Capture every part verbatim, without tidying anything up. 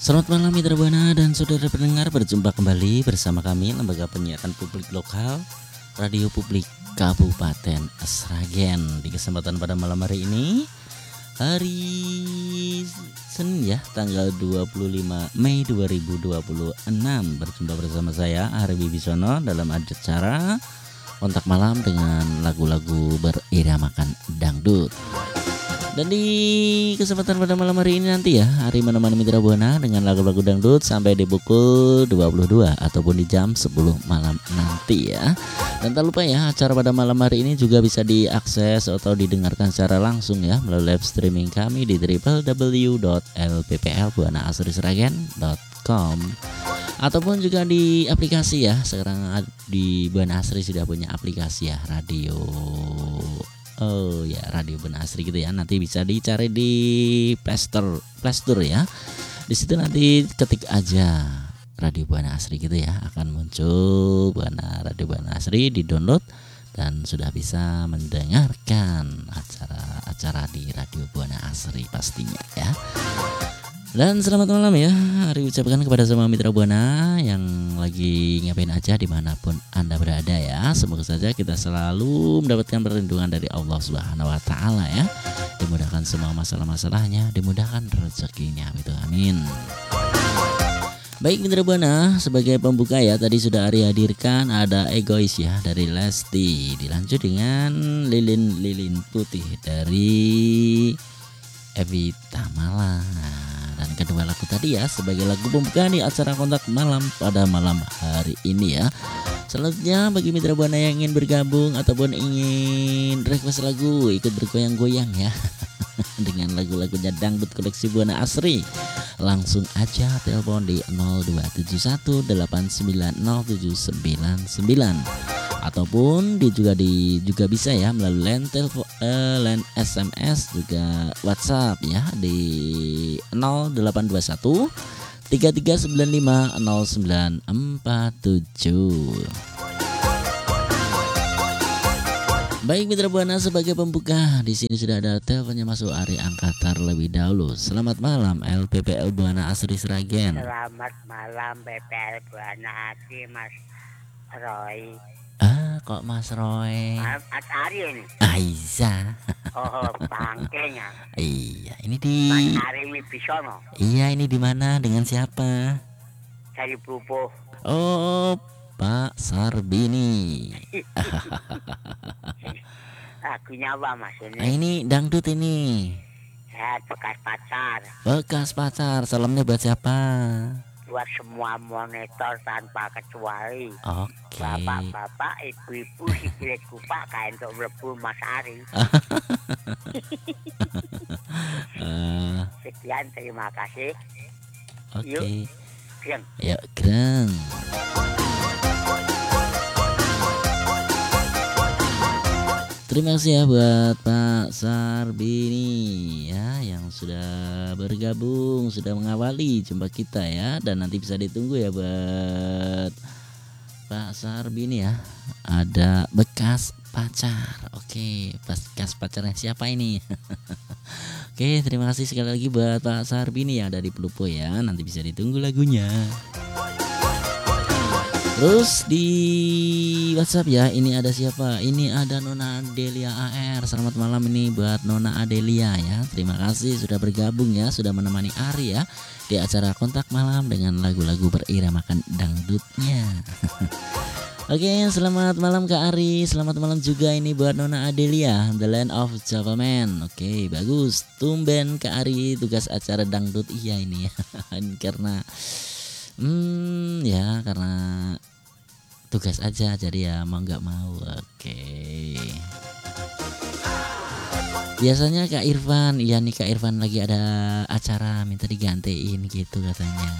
Selamat malam mitra Buana dan saudara pendengar, berjumpa kembali bersama kami Lembaga Penyiaran Publik Lokal Radio Publik Kabupaten Sragen. Di kesempatan pada malam hari ini, hari Senin ya, tanggal dua puluh lima Mei dua ribu dua puluh enam, berjumpa bersama saya Ari Wibisono dalam acara Kontak Malam dengan lagu-lagu beriramakan dangdut. Dan di kesempatan pada malam hari ini nanti ya, Ari menemani mitra Buana dengan lagu-lagu dangdut sampai di pukul dua puluh dua ataupun di jam sepuluh malam nanti ya. Dan tak lupa ya, acara pada malam hari ini juga bisa diakses atau didengarkan secara langsung ya melalui live streaming kami di w w w dot l p p l buana asri sragen dot com ataupun juga di aplikasi ya. Sekarang di Buana Asri sudah punya aplikasi ya, radio Oh ya, Radio Buana Asri gitu ya. Nanti bisa dicari di Play Store, Play Store ya. Di situ nanti ketik aja Radio Buana Asri gitu ya, akan muncul Buana Radio Buana Asri, di-download dan sudah bisa mendengarkan acara-acara di Radio Buana Asri pastinya ya. Dan selamat malam ya, Ari ucapkan kepada semua mitra Buana yang lagi ngapain aja dimanapun Anda berada ya. Semoga saja kita selalu mendapatkan perlindungan dari Allah Subhanahu Wa Taala ya. Dimudahkan semua masalah-masalahnya, dimudahkan rezekinya, gitu amin. Baik mitra Buana, sebagai pembuka ya, tadi sudah Ari hadirkan ada Egois ya dari Lesti, dilanjut dengan Lilin-Lilin Putih dari Evita Mala. Dan kedua lagu tadi ya sebagai lagu pembuka di acara Kontak Malam pada malam hari ini ya. Selanjutnya bagi mitra Buana yang ingin bergabung ataupun ingin request lagu, ikut bergoyang-goyang ya dengan lagu-lagunya dangdut koleksi Buana Asri, langsung aja telepon di nol dua tujuh satu delapan sembilan nol tujuh sembilan sembilan ataupun di juga di juga bisa ya melalui line telepon, eh, line S M S juga WhatsApp ya di nol delapan dua satu tiga tiga sembilan lima nol sembilan empat tujuh. Baik mitra Buana, sebagai pembuka di sini sudah ada teleponnya masuk, Ari angkat terlebih dahulu. Selamat malam L P P L Buana Asri Sragen. Selamat malam P P L Buana Asri, Mas Roy. Ah, kok Mas Roy? Mas Ari ini. Aiza. Oh, bangkenya. Iya, ini di Mas Ari Wibisono. Iya, ini di mana? Dengan siapa? Dari Pupuh. Oh, Pak Sarbini. Lagunya apa Mas ini? Nah, ini dangdut ini. Sehat bekas pacar. Bekas pacar, salamnya buat siapa? Buat semua monitor tanpa kecuali. Oke. Bapak-bapak, ibu-ibu, sikile kupak kain untuk mlebu Mas Ari. uh, Sekian, terima kasih. Oke. Yuk, Greng. Yuk, Greng. Terima kasih ya buat Pak Sarbini ya yang sudah bergabung, sudah mengawali jumpa kita ya. Dan nanti bisa ditunggu ya buat Pak Sarbini ya. Ada bekas pacar. Oke, bekas pacarnya siapa ini? Oke, terima kasih sekali lagi buat Pak Sarbini yang ada di Pelupo ya. Nanti bisa ditunggu lagunya. Terus di WhatsApp ya, ini ada siapa? Ini ada Nona Adelia A R. Selamat malam ini buat Nona Adelia ya. Terima kasih sudah bergabung ya, sudah menemani Ari ya di acara Kontak Malam dengan lagu-lagu beriramakan dangdutnya. Oke, selamat malam Kak Ari. Selamat malam juga ini buat Nona Adelia, The Land of Java Man. Oke, bagus. Tumben Kak Ari tugas acara dangdut iya ini ya. Karena Hmm ya karena tugas aja, jadi ya mau nggak mau. Oke. Biasanya Kak Irfan, iya nih Kak Irfan lagi ada acara minta digantiin gitu katanya.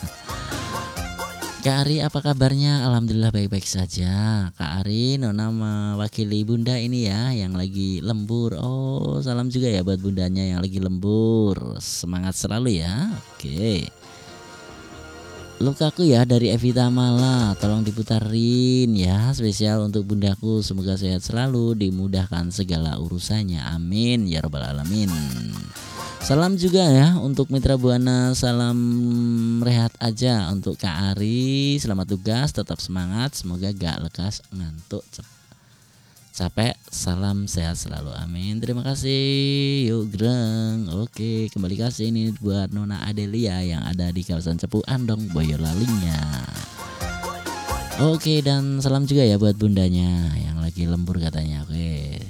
Kak Ari apa kabarnya? Alhamdulillah baik-baik saja. Kak Ari, Nona mewakili Bunda ini ya yang lagi lembur. Oh, salam juga ya buat bundanya yang lagi lembur. Semangat selalu ya. Oke. Lukaku ya dari Evita Mala, tolong diputarin ya, spesial untuk bundaku, semoga sehat selalu, dimudahkan segala urusannya, amin ya rabbal alamin. Salam juga ya untuk Mitra Buana, salam rehat aja untuk Kak Ari, selamat tugas, tetap semangat, semoga gak lekas ngantuk capek, salam sehat selalu, amin. Terima kasih, yuk Greng. Oke, kembali kasih ini buat Nona Adelia yang ada di kawasan Cepu Andong, Boyolalinya. Oke, dan salam juga ya buat bundanya yang lagi lembur katanya. Oke,